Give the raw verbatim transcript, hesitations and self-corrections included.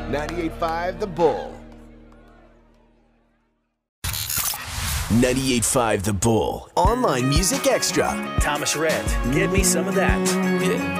ninety-eight point five The Bull. ninety-eight point five The Bull. Online Music Extra. Thomas Rhett, give me some of that. Yeah.